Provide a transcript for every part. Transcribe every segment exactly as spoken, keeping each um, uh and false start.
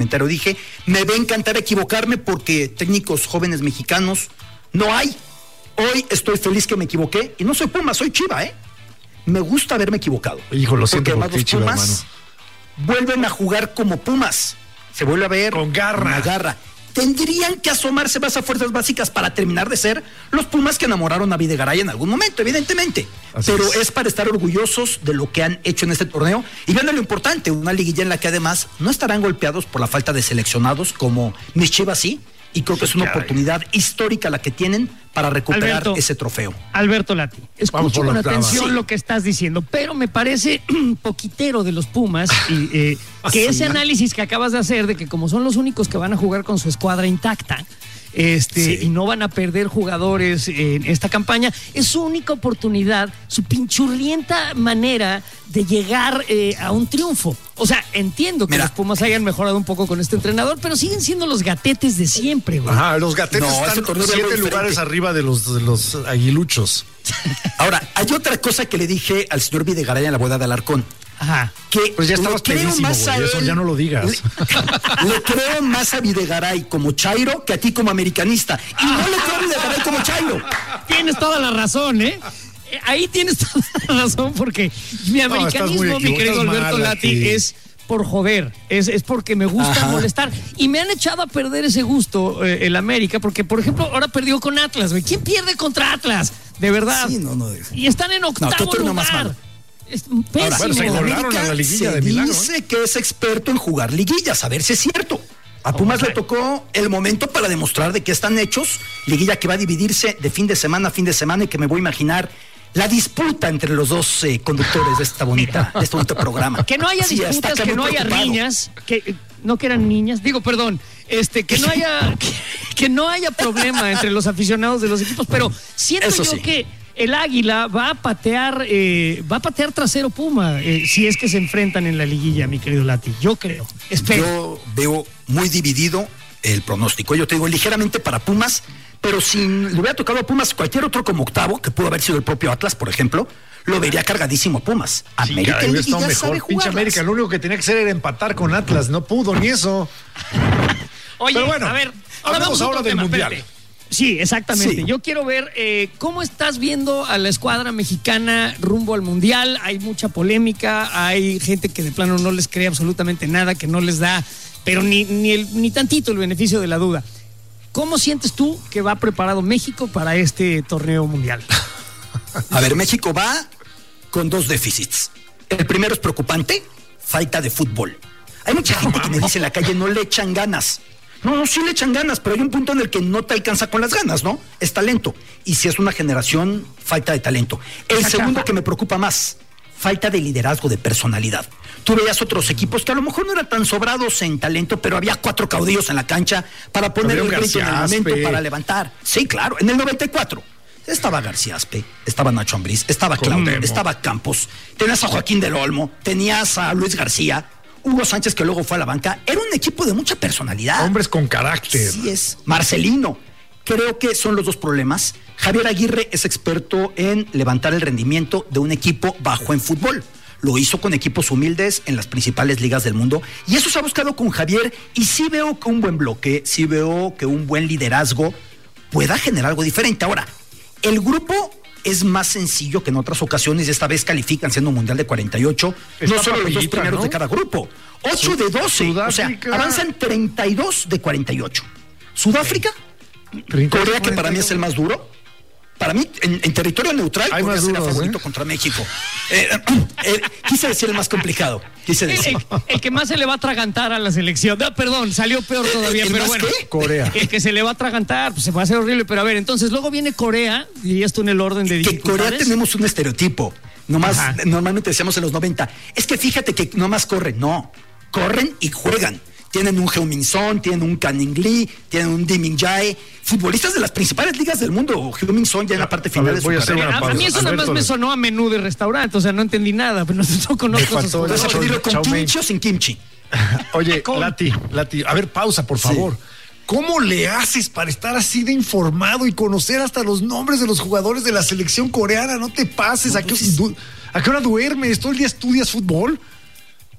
comentario. Dije, me va a encantar equivocarme porque técnicos jóvenes mexicanos no hay. Hoy estoy feliz que me equivoqué y no soy Puma, soy Chiva, ¿eh? Me gusta haberme equivocado. Hijo, lo siento porque por ti, los Chiva, Pumas hermano. vuelven a jugar como Pumas. Se vuelve a ver con garra. Una garra. Tendrían que asomarse más a fuerzas básicas para terminar de ser los Pumas que enamoraron a Videgaray en algún momento, evidentemente. Así Pero es. es para estar orgullosos de lo que han hecho en este torneo. Y vean lo importante, una liguilla en la que además no estarán golpeados por la falta de seleccionados como mis Chivas sí. Y creo que es una Caray. oportunidad histórica la que tienen para recuperar Alberto, ese trofeo. Alberto Lati, escucho con atención sí. lo que estás diciendo, pero me parece poquitero de los Pumas y, eh, que ese análisis que acabas de hacer de que como son los únicos que van a jugar con su escuadra intacta, Este, sí. y no van a perder jugadores en esta campaña, es su única oportunidad, su pinchurrienta manera de llegar eh, a un triunfo. O sea, entiendo que Mira. los Pumas hayan mejorado un poco con este entrenador, pero siguen siendo los gatetes de siempre, güey. Ajá, los gatetes no, están siete lugares arriba de los, de los aguiluchos. Ahora, hay otra cosa que le dije al señor Videgaray en la boda de Alarcón. Ajá. Que pues ya estabas pedísimo, güey, eso ya no lo digas. Le, le creo más a Videgaray como Chairo que a ti como americanista. Y no le creo a Videgaray como Chairo. Tienes toda la razón, ¿eh? Ahí tienes toda la razón porque mi americanismo, no, mi querido Alberto Lati, aquí. es por joder, es, es porque me gusta Ajá. molestar. Y me han echado a perder ese gusto eh, el América, porque, por ejemplo, ahora perdió con Atlas, güey. ¿Quién pierde contra Atlas? De verdad. Sí, no, no. Y están en octavo no, lugar. Es Ahora, bueno, se colaron a la liguilla se de Milagro, dice ¿eh? que es experto en jugar liguillas, a ver si es cierto. A Pumas oh, le tocó el momento para demostrar de qué están hechos. Liguilla que va a dividirse de fin de semana a fin de semana y que me voy a imaginar la disputa entre los dos eh, conductores de esta bonita, de este bonito programa. Que no haya sí, disputas, que no haya preocupado. riñas, que no que eran niñas, digo, perdón, este, que no haya, que, que no haya problema entre los aficionados de los equipos, pero siento Eso yo sí. que el Águila va a patear, eh, va a patear trasero Puma, eh, si es que se enfrentan en la liguilla, mi querido Lati. Yo creo. Espero. Yo veo muy dividido el pronóstico. Yo te digo ligeramente para Pumas, pero si le hubiera tocado a Pumas cualquier otro como octavo, que pudo haber sido el propio Atlas, por ejemplo, lo vería cargadísimo a Pumas. Sí, América caray, está mejor. Pinche América, lo único que tenía que hacer era empatar con Atlas, no pudo ni eso. Oye, pero bueno, a ver, ahora vamos ahora del tema, Mundial. Espérate. Sí, exactamente. Sí. Yo quiero ver eh, cómo estás viendo a la escuadra mexicana rumbo al Mundial. Hay mucha polémica, hay gente que de plano no les cree absolutamente nada, que no les da, pero ni, ni, el, ni tantito el beneficio de la duda. ¿Cómo sientes tú que va preparado México para este torneo mundial? A ver, México va con dos déficits. El primero es preocupante, falta de fútbol. Hay mucha gente que me dice en la calle, no le echan ganas. No, no, sí le echan ganas, pero hay un punto en el que no te alcanza con las ganas, ¿no? Es talento. Y si es una generación, falta de talento. El segundo que me preocupa más, falta de liderazgo, de personalidad. Tú veías otros equipos que a lo mejor no eran tan sobrados en talento, pero había cuatro caudillos en la cancha para poner el grito en el momento, para levantar. Sí, claro, en el noventa y cuatro. Estaba García Aspe, estaba Nacho Ambriz, estaba Claudio, estaba Campos, tenías a Joaquín del Olmo, tenías a Luis García, Hugo Sánchez, que luego fue a la banca. Era un equipo de mucha personalidad. Hombres con carácter. Sí es. Marcelino. Creo que son los dos problemas. Javier Aguirre es experto en levantar el rendimiento de un equipo bajo en fútbol. Lo hizo con equipos humildes en las principales ligas del mundo. Y eso se ha buscado con Javier. Y sí veo que un buen bloque, sí veo que un buen liderazgo pueda generar algo diferente. Ahora, el grupo es más sencillo que en otras ocasiones. Esta vez califican siendo un mundial de cuarenta y ocho. No solo los dos primeros, ¿no?, de cada grupo. ocho de doce. Sudáfrica. O sea, avanzan treinta y dos de cuarenta y ocho. Sudáfrica, sí. Corea, que para mí es el más duro. Para mí, en, en territorio neutral, hay Corea será favorito, ¿eh?, contra México. Eh, eh, quise decir el más complicado. Quise decir. El, el que más se le va a atragantar a la selección. No, perdón, salió peor todavía, ¿El, el pero bueno. ¿Qué? Corea. El que se le va a atragantar, pues se va a hacer horrible. Pero a ver, entonces luego viene Corea, y esto en el orden de dificultades. Que Corea tenemos un estereotipo. Nomás, normalmente decíamos en los noventa. Es que fíjate que nomás corren. No, corren y juegan. Tienen un Heung-min Son, tienen un Canning Lee, tienen un Lee Min-jae, futbolistas de las principales ligas del mundo. Heung-min Son ya en la parte final ver, de su carrera. A, a mí eso nada más me sonó a menú de restaurante, o sea, no entendí nada, pero no, no conozco esos jugadores. ¿Vas a pedirlo con kimchi o sin kimchi? Oye, Lati, Lati, a ver, pausa, por favor. Sí. ¿Cómo le haces para estar así de informado y conocer hasta los nombres de los jugadores de la selección coreana? No te pases. No, ¿A, qué, pues, ¿A qué hora duermes? ¿Todo el día estudias fútbol?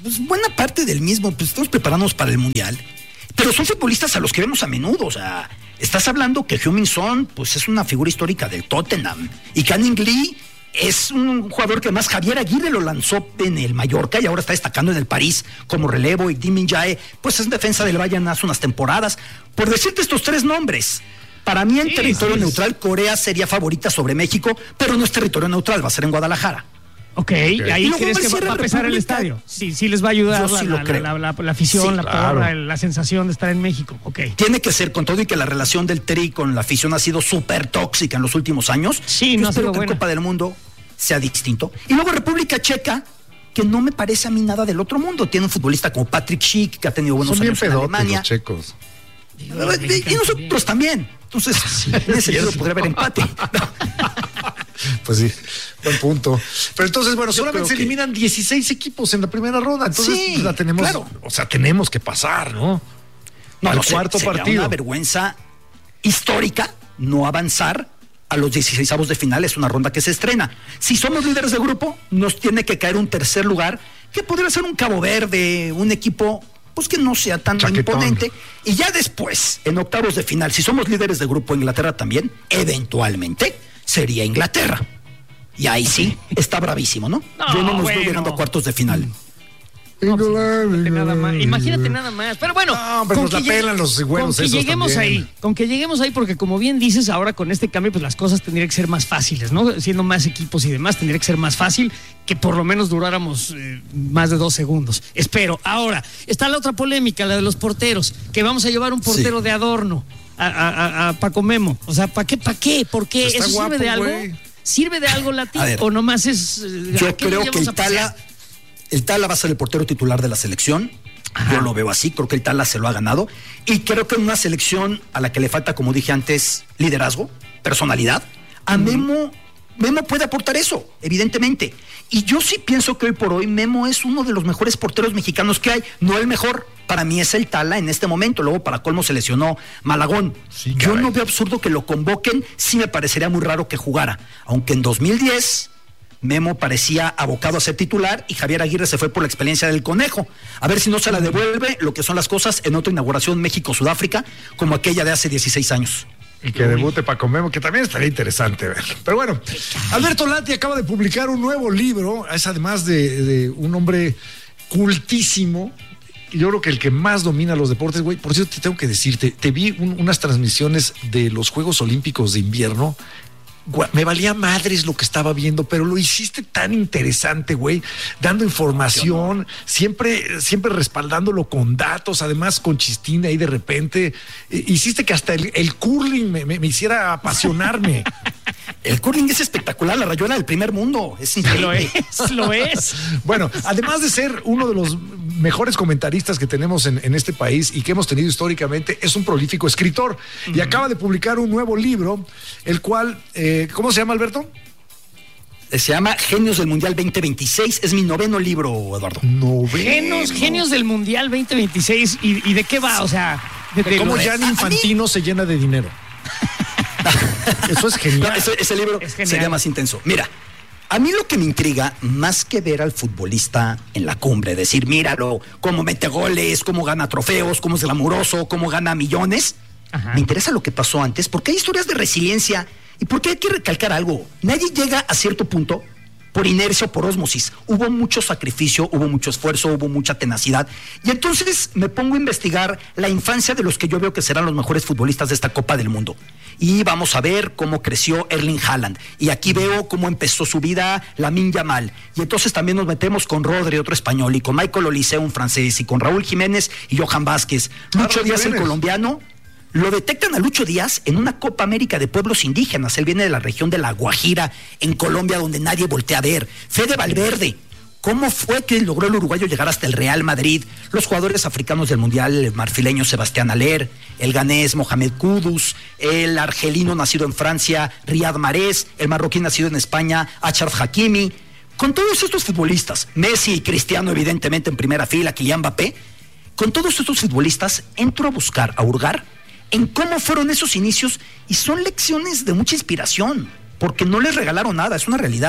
pues buena parte del mismo, pues estamos preparándonos para el Mundial. Pero son futbolistas a los que vemos a menudo, o sea, estás hablando que Heung-min Son, pues es una figura histórica del Tottenham, y Canning Lee es un jugador que además Javier Aguirre lo lanzó en el Mallorca y ahora está destacando en el París como relevo, y Kim Min-jae, pues es defensa del Bayern hace unas temporadas. Por decirte estos tres nombres, para mí en sí, territorio sí, neutral, sí. Corea sería favorita sobre México, pero no es territorio neutral, va a ser en Guadalajara. Ok, okay. Ahí crees que va a pesar el estadio. Sí, sí les va a ayudar la, sí la, la, la, la, la afición, sí, la claro. porra, la sensación de estar en México. Okay. Tiene que ser, con todo y que la relación del Tri con la afición ha sido súper tóxica en los últimos años. Sí, no ha sido buena. Que en Copa del Mundo sea distinto. Y luego República Checa, que no me parece a mí nada del otro mundo. Tiene un futbolista como Patrick Schick, que ha tenido buenos Son años en Alemania. Los checos. Y, y nosotros también. Entonces, sí, en ese sentido podría haber empate. Pues sí, buen punto. Pero entonces, bueno, Yo solamente se que... eliminan dieciséis equipos en la primera ronda. Entonces, sí, pues la tenemos, claro. o sea, tenemos que pasar, ¿no? No, Al no cuarto sería partido. Una vergüenza histórica no avanzar a los dieciseisavos de final. Es una ronda que se estrena. Si somos líderes de grupo, nos tiene que caer un tercer lugar, que podría ser un Cabo Verde, un equipo pues que no sea tan Chaquetón. imponente. Y ya después, en octavos de final, si somos líderes de grupo, Inglaterra también, eventualmente sería Inglaterra. Y ahí sí, está bravísimo, ¿no? no Yo no nos bueno. estoy llegando a cuartos de final. No, pues, imagínate, nada más, imagínate nada más. Pero bueno, no, pero nos la pelan los huevos. Con que lleguemos también. ahí, con que lleguemos ahí, porque como bien dices, ahora con este cambio, pues las cosas tendrían que ser más fáciles, ¿no? Siendo más equipos y demás, tendría que ser más fácil que por lo menos duráramos eh, más de dos segundos. Espero. Ahora, está la otra polémica, la de los porteros, que vamos a llevar un portero sí. de adorno a, a, a, a Paco Memo. O sea, ¿para qué? ¿Para qué? ¿Por qué? ¿Eso guapo, sirve de algo? Wey. ¿Sirve de algo, Lati? ¿O nomás es...? Yo creo que el Tala... El Tala va a ser el portero titular de la selección. Ajá. Yo lo veo así, creo que el Tala se lo ha ganado. Y creo que en una selección a la que le falta, como dije antes, liderazgo, personalidad, a Memo, Memo puede aportar eso, evidentemente. Y yo sí pienso que hoy por hoy Memo es uno de los mejores porteros mexicanos que hay. No el mejor, para mí es el Tala en este momento. Luego para colmo se lesionó Malagón. Sí, yo no veo absurdo que lo convoquen, sí me parecería muy raro que jugara. Aunque en dos mil diez... Memo parecía abocado a ser titular y Javier Aguirre se fue por la experiencia del Conejo. A ver si no se la devuelve lo que son las cosas en otra inauguración México-Sudáfrica, como aquella de hace dieciséis años. Y que debute Paco Memo, que también estaría interesante ver. Pero bueno, Alberto Lati acaba de publicar un nuevo libro, es además de, de un hombre cultísimo. Yo creo que el que más domina los deportes, güey. Por cierto, te tengo que decirte, te vi un, unas transmisiones de los Juegos Olímpicos de invierno. Me valía madres lo que estaba viendo, pero lo hiciste tan interesante, güey, dando información, siempre, siempre respaldándolo con datos, además con chistina ahí de repente. Eh, hiciste que hasta el, el curling me, me, me hiciera apasionarme. El curling es espectacular, la rayuela del primer mundo. Es increíble. Lo es, lo es. Bueno, además de ser uno de los mejores comentaristas que tenemos en, en este país y que hemos tenido históricamente, es un prolífico escritor. Uh-huh. Y acaba de publicar un nuevo libro, el cual, eh, ¿cómo se llama, Alberto? Se llama Genios del Mundial veinte veintiséis. Es mi noveno libro, Eduardo. Noveno. Genios, Genios del Mundial veinte veintiséis. ¿Y, y de qué va? O sea, de, de cómo Gianni Infantino se llena de dinero. Eso es genial. No, ese, ese libro es genial. Sería más intenso. Mira, a mí lo que me intriga, más que ver al futbolista en la cumbre, decir, míralo, cómo mete goles, cómo gana trofeos, cómo es glamuroso, cómo gana millones, Ajá. me interesa lo que pasó antes, porque hay historias de resiliencia y porque hay que recalcar algo. Nadie llega a cierto punto por inercia o por ósmosis. Hubo mucho sacrificio, hubo mucho esfuerzo, hubo mucha tenacidad. Y entonces me pongo a investigar la infancia de los que yo veo que serán los mejores futbolistas de esta Copa del Mundo. Y vamos a ver cómo creció Erling Haaland. Y aquí veo cómo empezó su vida Lamine Yamal. Y entonces también nos metemos con Rodri, otro español, y con Michael Olise, un francés, y con Raúl Jiménez y Johan Vázquez. Lucho Díaz, el colombiano. Lo detectan a Lucho Díaz en una Copa América de pueblos indígenas. Él viene de la región de La Guajira, en Colombia, donde nadie voltea a ver. Fede Valverde. ¿Cómo fue que logró el uruguayo llegar hasta el Real Madrid? Los jugadores africanos del Mundial, el marfileño Sebastián Haller, el ganés Mohamed Kudus, el argelino nacido en Francia, Riyad Mahrez, el marroquí nacido en España, Achraf Hakimi. Con todos estos futbolistas, Messi y Cristiano evidentemente en primera fila, Kylian Mbappé, con todos estos futbolistas entro a buscar, a hurgar, en cómo fueron esos inicios, y son lecciones de mucha inspiración, porque no les regalaron nada, es una realidad.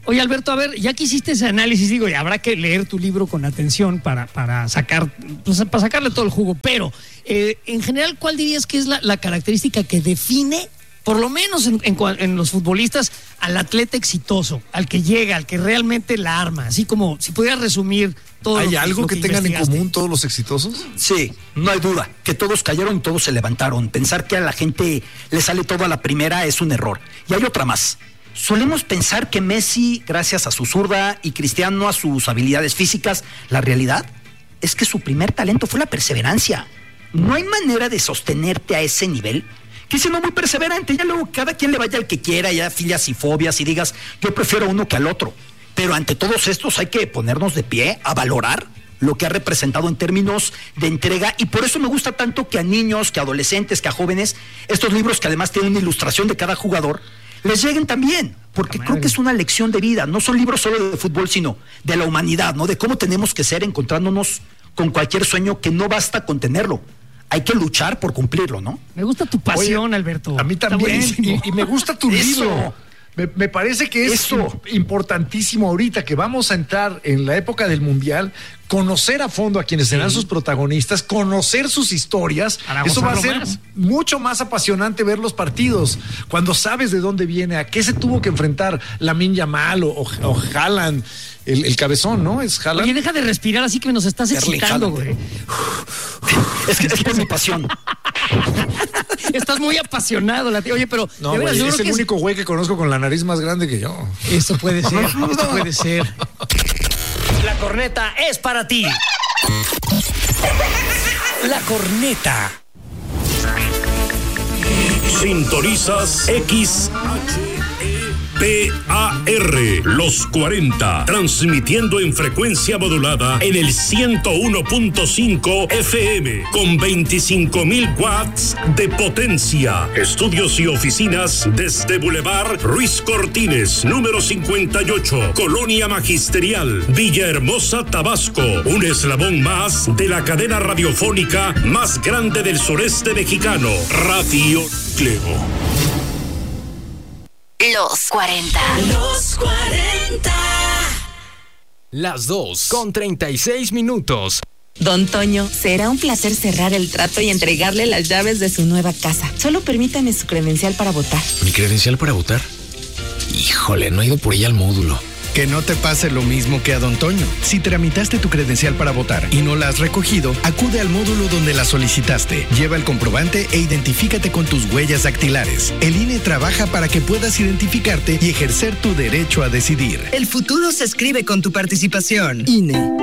Oye, Alberto, a ver, ya que hiciste ese análisis, digo, y habrá que leer tu libro con atención para, para sacar, pues, para sacarle todo el jugo, pero eh, en general, ¿cuál dirías que es la, la característica que define, por lo menos en, en, en los futbolistas, al atleta exitoso, al que llega, al que realmente la arma? Así como, si pudieras resumir todo. ¿Hay lo que, algo lo que, que tengan en investigaste. común todos los exitosos? Sí, no hay duda, que todos cayeron y todos se levantaron. Pensar que a la gente le sale todo a la primera es un error. Y hay otra más. Solemos pensar que Messi, gracias a su zurda, y Cristiano a sus habilidades físicas, la realidad es que su primer talento fue la perseverancia. No hay manera de sostenerte a ese nivel que siendo muy perseverante, ya luego cada quien le vaya al que quiera, ya filias y fobias y digas, yo prefiero a uno que al otro. Pero ante todos estos hay que ponernos de pie a valorar lo que ha representado en términos de entrega, y por eso me gusta tanto que a niños, que a adolescentes, que a jóvenes, estos libros que además tienen una ilustración de cada jugador, les lleguen también, porque creo que es una lección de vida. No son libros solo de fútbol, sino de la humanidad, ¿no? De cómo tenemos que ser encontrándonos con cualquier sueño, que no basta con tenerlo. Hay que luchar por cumplirlo, ¿no? Me gusta tu pasión, Oye, Alberto. A mí también, y, y me gusta tu Eso. libro. Me, me parece que es Eso. importantísimo ahorita que vamos a entrar en la época del Mundial, conocer a fondo a quienes serán sus protagonistas, conocer sus historias. Para Eso va a ser gozarlo más. mucho más apasionante ver los partidos, cuando sabes de dónde viene, a qué se tuvo que enfrentar Lamine Yamal o, o, o Haaland, el, el cabezón, ¿no? Es Haaland. Oye, deja de respirar así que nos estás Erling excitando, Haaland. güey. Es que es por mi pasión. Estás muy apasionado, la Oye, pero No, de veras, güey, yo es creo el que único güey que conozco con la nariz más grande que yo. Esto puede ser, esto puede ser. La corneta es para ti. La corneta. Sintonizas X H P A R Los cuarenta, transmitiendo en frecuencia modulada en el ciento uno punto cinco F M con veinticinco mil watts de potencia. Estudios y oficinas desde Boulevard Ruiz Cortines, número cincuenta y ocho, Colonia Magisterial, Villahermosa, Tabasco. Un eslabón más de la cadena radiofónica más grande del sureste mexicano, Radio Cleo. Los cuarenta. Los cuarenta. Las dos con treinta y seis minutos. Don Toño, será un placer cerrar el trato y entregarle las llaves de su nueva casa. Solo permítame su credencial para votar. ¿Mi credencial para votar? Híjole, no he ido por ella al módulo. Que no te pase lo mismo que a Don Toño. Si tramitaste tu credencial para votar y no la has recogido, acude al módulo donde la solicitaste. Lleva el comprobante e identifícate con tus huellas dactilares. El I N E trabaja para que puedas identificarte y ejercer tu derecho a decidir. El futuro se escribe con tu participación. I N E.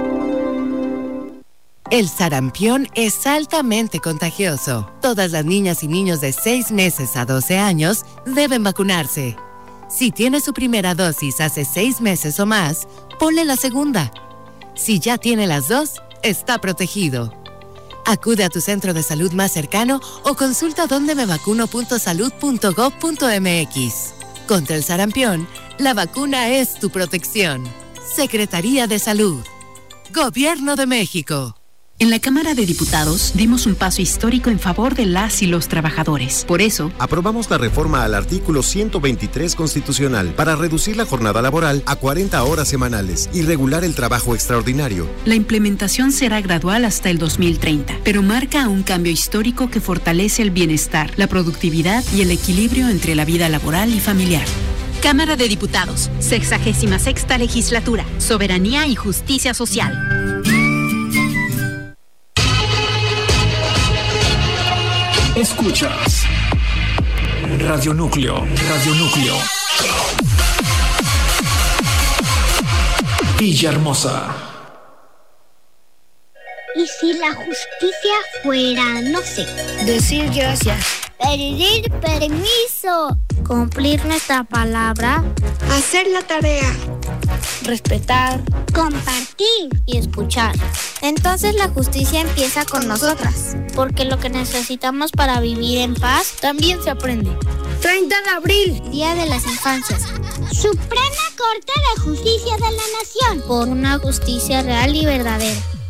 El sarampión es altamente contagioso. Todas las niñas y niños de seis meses a doce años deben vacunarse. Si tiene su primera dosis hace seis meses o más, ponle la segunda. Si ya tiene las dos, está protegido. Acude a tu centro de salud más cercano o consulta donde me vacuno punto salud punto gob punto mx. Contra el sarampión, la vacuna es tu protección. Secretaría de Salud. Gobierno de México. En la Cámara de Diputados dimos un paso histórico en favor de las y los trabajadores. Por eso, aprobamos la reforma al artículo ciento veintitrés constitucional para reducir la jornada laboral a cuarenta horas semanales y regular el trabajo extraordinario. La implementación será gradual hasta el dos mil treinta, pero marca un cambio histórico que fortalece el bienestar, la productividad y el equilibrio entre la vida laboral y familiar. Cámara de Diputados, sexagésima sexta legislatura, soberanía y justicia social. Escuchas Radio Núcleo, Radio Núcleo. Villahermosa. ¿Y si la justicia fuera, no sé, decir gracias, pedir permiso, cumplir nuestra palabra, hacer la tarea, respetar, compartir y escuchar? Entonces la justicia empieza con nosotras, porque lo que necesitamos para vivir en paz también se aprende. treinta de abril, Día de las Infancias. Suprema Corte de Justicia de la Nación, por una justicia real y verdadera.